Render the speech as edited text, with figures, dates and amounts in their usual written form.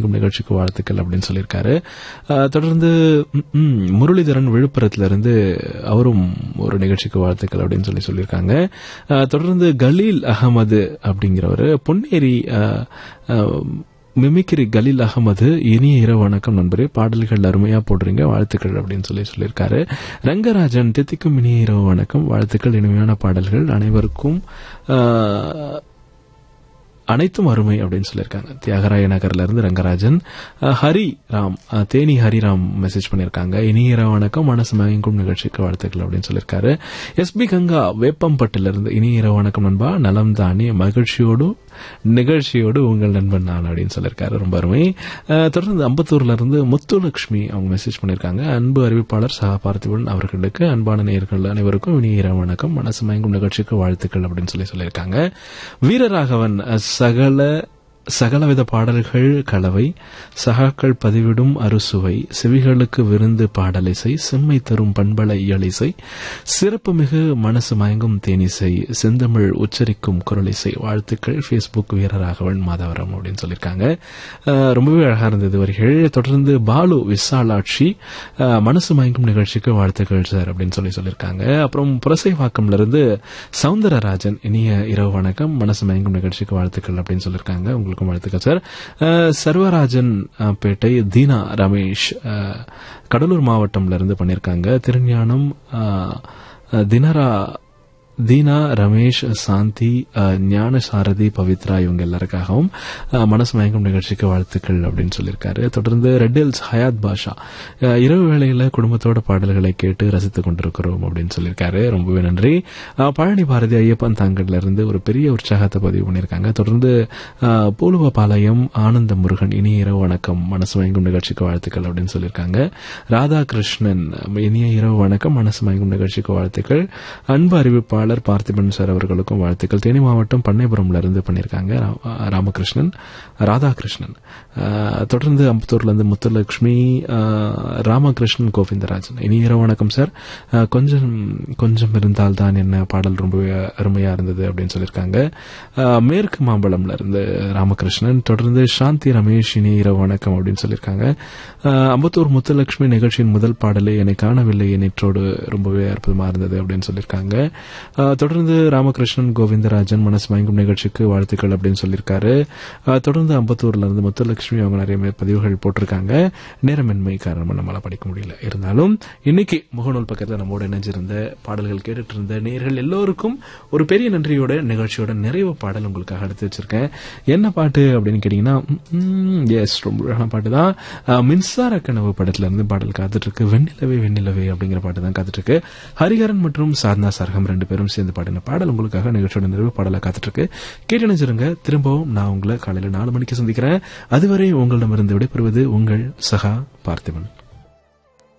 மயங்கும் நிகழ்ச்சிக்கு வாழ்த்துக்கள் அப்படின்னு சொல்லியிருக்காரு. தொடர்ந்து முரளிதரன் விழுப்புரத்திலிருந்து அவரும் ஒரு நிகழ்ச்சிக்கு வாழ்த்துக்கள் அப்படின்னு சொல்லியிருக்காங்க. தொடர்ந்து கலீல் அகமது அப்படிங்கிறவர் பொன்னேரி மிமிக்ரி கலீல் அகமது, இனிய இரவு வணக்கம் நண்பரே, பாடல்கள் அருமையா போடுறீங்க, வாழ்த்துக்கள் அப்படின்னு சொல்லியிருக்காரு. ரங்கராஜன், தித்திக்கும் இனிய இரவு வணக்கம், வாழ்த்துக்கள், இனிமையான பாடல்கள் அனைவருக்கும் அனைத்தும் அருமை அப்படின்னு சொல்லியிருக்காங்க. தியாகராய நகர்ல இருந்து ரங்கராஜன். ஹரிராம், தேனி ஹரிராம் மெசேஜ் பண்ணியிருக்காங்க. இனிய இரவு வணக்கம், மனசு மயங்கும் நிகழ்ச்சிக்கு வாழ்த்துக்கள் அப்படின்னு சொல்லியிருக்காரு. எஸ்பி கங்கா வேப்பம்பட்டில இருந்து இனிய இரவு வணக்கம் நண்பா, நலம் தானே, நிகழ்ச்சியோடு உங்கள் நண்பன் நான் அப்படின்னு சொல்லியிருக்காரு. ரொம்ப அருமை. தொடர்ந்து அம்பத்தூர்ல இருந்து முத்துலட்சுமி அவங்க மெசேஜ் பண்ணியிருக்காங்க. அன்பு அறிவிப்பாளர் சகா பார்த்திபன் அவர்களுக்கு, அன்பான நேயர்கள் அனைவருக்கும் இனிய இரவு வணக்கம், மனசு மயங்கும் நிகழ்ச்சிக்கு வாழ்த்துக்கள் அப்படின்னு சொல்லியிருக்காங்க. வீரராகவன், சகலவித பாடல்கள் கலவை, சகாக்கள் பதிவிடும் அறுசுவை, செவிகளுக்கு விருந்து பாடலிசை, செம்மை தரும் பண்பல இயலிசை, சிறப்புமிகு மனசு மயங்கும் தேனிசை, செந்தமிழ் உச்சரிக்கும் குரலிசை, வாழ்த்துக்கள், பேஸ்புக் வீரராகவன் மாதவரம் அப்படின்னு சொல்லியிருக்காங்க. ரொம்பவே அழகா இருந்தது வரிகள். தொடர்ந்து பாலு விசாலாட்சி, மனசு மயங்கும் நிகழ்ச்சிக்கு வாழ்த்துக்கள் சார் அப்படின்னு சொல்லியிருக்காங்க. அப்புறம் புரசைவாக்கம்ல இருந்து சவுந்தரராஜன், இனிய இரவு வணக்கம், மனசு மயங்கும் நிகழ்ச்சிக்கு வாழ்த்துக்கள் அப்படின்னு சொல்லியிருக்காங்க. உங்களுக்கு வாழ்த்துக்கள் சார். சர்வராஜன் பேட்டை தீனா ரமேஷ் கடலூர் மாவட்டம்ல இருந்து பண்ணிருக்காங்க. திருஞானம் தீனா ரமேஷ், சாந்தி, ஞான சாரதி, பவித்ரா இவங்க எல்லாருக்காகவும் மனசு மயங்கும் நிகழ்ச்சிக்கு வாழ்த்துக்கள் அப்படின்னு சொல்லியிருக்காரு. தொடர்ந்து ரெட் ஹில்ஸ் ஹயாத் பாஷா, இரவு வேளையில குடும்பத்தோட பாடல்களை கேட்டு ரசித்துக் கொண்டிருக்கிறோம் அப்படின்னு சொல்லியிருக்காரு. ரொம்பவே நன்றி. பழனி பாரதி ஐயப்பன் தாங்கல்ல இருந்து ஒரு பெரிய உற்சாகத்தை பதிவு பண்ணியிருக்காங்க. தொடர்ந்து பூலுவபாளையம் ஆனந்த முருகன், இனிய இரவு வணக்கம், மனசு மயங்கும் நிகழ்ச்சிக்கு வாழ்த்துக்கள் அப்படின்னு சொல்லியிருக்காங்க. ராதாகிருஷ்ணன், இனிய இரவு வணக்கம், மனசு மயங்கும் நிகழ்ச்சிக்கு வாழ்த்துக்கள். அன்பு அறிவிப்பாளர் பார்த்திபன் சார் அவர்களுக்கும் வாழ்த்துக்கள். தேனி மாவட்டம் பண்ணைபுரம்ல இருந்து பண்ணிருக்காங்க ராதாகிருஷ்ணன். தொடர்ந்து அம்பத்தூர்ல இருந்து முத்துலட்சுமி, ராமகிருஷ்ணன், கோவிந்தராஜன், இனி இரவு வணக்கம் சார், கொஞ்சம் இருந்தால் தான் என்ன பாடல் ரொம்பவே அருமையா இருந்தது அப்படின்னு சொல்லியிருக்காங்க. மேற்கு மாம்பழம்ல இருந்து ராமகிருஷ்ணன். தொடர்ந்து சாந்தி ரமேஷ், இனி இரவு வணக்கம் அப்படின்னு சொல்லியிருக்காங்க. அம்பத்தூர் முத்துலட்சுமி, நிகழ்ச்சியின் முதல் பாடலே என்னை காணவில்லை நேற்றோடு ரொம்பவே அற்புதமா இருந்தது அப்படின்னு சொல்லியிருக்காங்க. தொடர்ந்து ராமகிருஷ்ணன், கோவிந்தராஜன், மனசு மயங்கும் நிகழ்ச்சிக்கு வாழ்த்துக்கள் அப்படின்னு சொல்லியிருக்காரு. தொடர்ந்து அம்பத்தூர்ல இருந்து முத்துலட்சுமி அவங்க நிறைய பதிவுகள் போட்டிருக்காங்க. நேரமின்மை காரணமா நம்மளால படிக்க முடியல. இருந்தாலும் இன்னைக்கு முகநூல் பக்கத்தில் நம்மோட இணைஞ்சிருந்த பாடல்கள் கேட்டுட்டு இருந்த நேயர்கள் எல்லோருக்கும் ஒரு பெரிய நன்றியோட நிகழ்ச்சியோட நிறைவு பாடல் உங்களுக்காக எடுத்து வச்சிருக்கேன். என்ன பாட்டு அப்படின்னு கேட்டீங்கன்னா, எஸ், ரொம்ப அழகான பாட்டு தான். மின்சார கனவு படத்துல இருந்து பாடல் காத்துட்டு இருக்கு. வெண்ணிலவே வெண்ணிலவே அப்படிங்கிற பாட்டு தான் காத்துட்டு இருக்கு. ஹரிஹரன் மற்றும் சாதனா சர்கம் ரெண்டு பேரும் சேர்ந்து பாடின பாடல் உங்களுக்காக நிகழ்ச்சியோட நிறைவு பாடலை காத்துட்டு இருக்கு. கேட்டு நினைச்சிருங்க. திரும்பவும் நான் உங்களை காலையில 4 மணிக்கு சந்திக்கிறேன். அதுவரை உங்களிடமிருந்து விடைபெறுவது உங்கள் சகா பார்த்திபன்.